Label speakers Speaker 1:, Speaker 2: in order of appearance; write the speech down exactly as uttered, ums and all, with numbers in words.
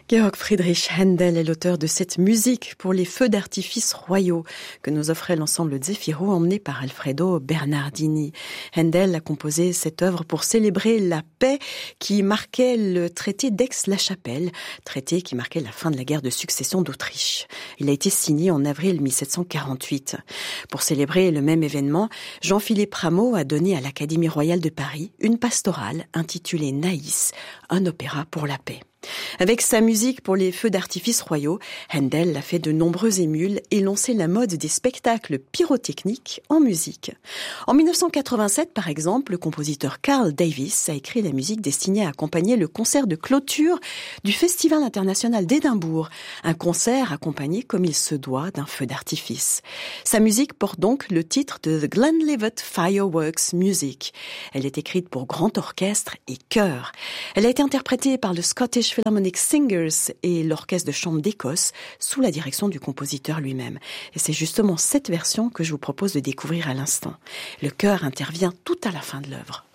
Speaker 1: Georg Friedrich Händel est l'auteur de cette musique pour les feux d'artifice royaux que nous offrait l'ensemble Zefiro emmené par Alfredo Bernardini. Händel a composé cette œuvre pour célébrer la paix qui marquait le traité d'Aix-la-Chapelle, traité qui marquait la fin de la guerre de succession d'Autriche. Il a été signé en avril mille sept cent quarante-huit. Pour célébrer le même événement, Jean-Philippe Rameau a donné à l'Académie royale de Paris une pastorale intitulée Naïs, un opéra pour la paix. Avec sa musique pour les feux d'artifice royaux, Händel a fait de nombreux émules et lancé la mode des spectacles pyrotechniques en musique. En mille neuf cent quatre-vingt-sept, par exemple, le compositeur Carl Davis a écrit la musique destinée à accompagner le concert de clôture du Festival international d'Édimbourg, un concert accompagné comme il se doit d'un feu d'artifice. Sa musique porte donc le titre de The Glenlivet Fireworks Music. Elle est écrite pour grand orchestre et chœur. Elle a été interprétée par le Scottish Philharmonic Singers et l'Orchestre de chambre d'Écosse sous la direction du compositeur lui-même. Et c'est justement cette version que je vous propose de découvrir à l'instant. Le chœur intervient tout à la fin de l'œuvre.